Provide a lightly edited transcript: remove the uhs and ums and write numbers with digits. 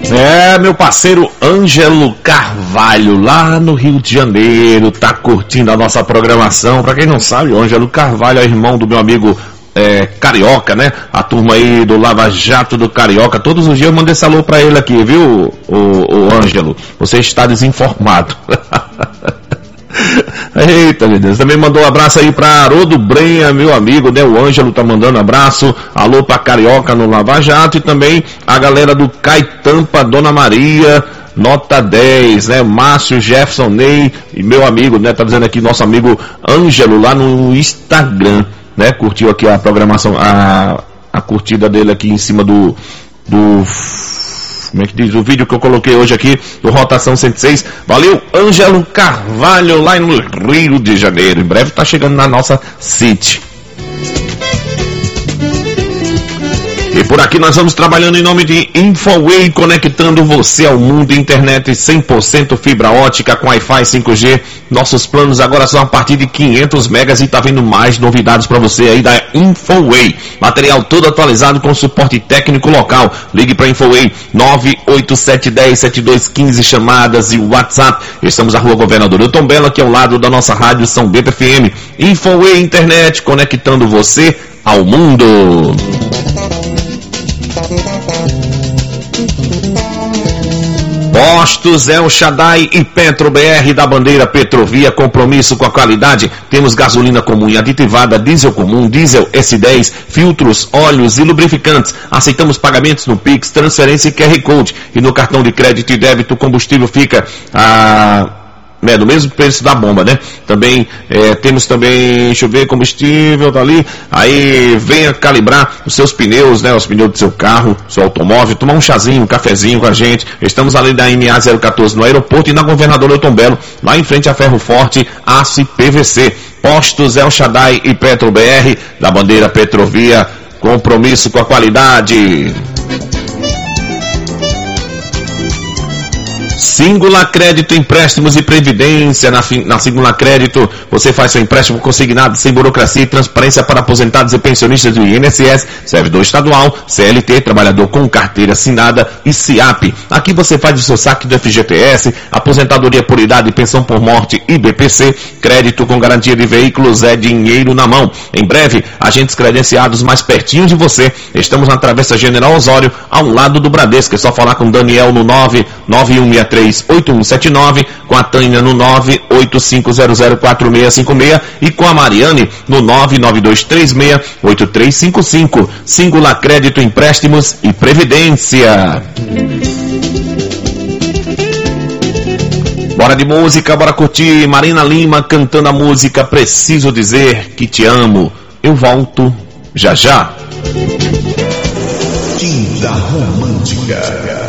Meu parceiro Ângelo Carvalho, lá no Rio de Janeiro, tá curtindo a nossa programação. Pra quem não sabe, o Ângelo Carvalho é irmão do meu amigo Carioca, né? A turma aí do Lava Jato do Carioca. Todos os dias eu mando esse alô pra ele aqui, viu, o Ângelo? Você está desinformado. Eita, meu Deus. Também mandou um abraço aí pra Haroldo Brenha, meu amigo, né? O Ângelo tá mandando abraço. Alô pra Carioca no Lava Jato. E também a galera do Caitampa, Dona Maria, nota 10, né? Márcio, Jefferson, Ney e meu amigo, né? Tá dizendo aqui nosso amigo Ângelo lá no Instagram, né? Curtiu aqui a programação, a curtida dele aqui em cima do como é que diz? O vídeo que eu coloquei hoje aqui do Rotação 106. Valeu, Ângelo Carvalho, lá no Rio de Janeiro. Em breve tá chegando na nossa City. E por aqui nós vamos trabalhando em nome de Infoway, conectando você ao mundo. Internet 100% fibra ótica com Wi-Fi 5G. Nossos planos agora são a partir de 500 megas e tá vindo mais novidades para você aí da Infoway. Material todo atualizado com suporte técnico local. Ligue para Infoway 987107215, chamadas e WhatsApp. Estamos na Rua Governador Hilton Belo, aqui ao lado da nossa rádio São Bento FM. Infoway Internet, conectando você ao mundo. Postos El Shaddai e Petro BR da bandeira Petrovia, compromisso com a qualidade. Temos gasolina comum e aditivada, diesel comum, diesel S10, filtros, óleos e lubrificantes. Aceitamos pagamentos no Pix, transferência e QR Code. E no cartão de crédito e débito o combustível fica do mesmo preço da bomba, né? Também temos também, deixa eu ver, combustível, tá ali. Aí venha calibrar os seus pneus, né? Os pneus do seu carro, seu automóvel, tomar um chazinho, um cafezinho com a gente. Estamos ali da MA 014 no aeroporto e na Governador Hilton Belo, lá em frente a Ferro Forte, aço e PVC. Postos El Shaddai e Petro BR da bandeira Petrovia, compromisso com a qualidade. Singular Crédito, empréstimos e previdência. Na Singular Crédito você faz seu empréstimo consignado sem burocracia e transparência para aposentados e pensionistas do INSS, servidor estadual, CLT, trabalhador com carteira assinada e SIAP. Aqui você faz o seu saque do FGTS, aposentadoria por idade, pensão por morte e BPC. Crédito com garantia de veículos é dinheiro na mão. Em breve, agentes credenciados mais pertinho de você. Estamos na Travessa General Osório, ao lado do Bradesco. É só falar com o Daniel no 991638179, com a Tânia no 985004656 e com a Mariane no 992368355. Singular Crédito, empréstimos e previdência. Bora de música, bora curtir Marina Lima cantando a música Preciso Dizer Que Te Amo. Eu volto já já. Quinta Romântica.